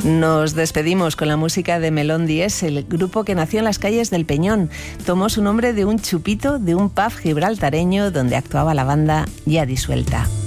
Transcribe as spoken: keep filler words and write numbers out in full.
Nos despedimos con la música de Melón Diez, el grupo que nació en las calles del Peñón. Tomó su nombre de un chupito de un pub gibraltareño donde actuaba la banda ya disuelta.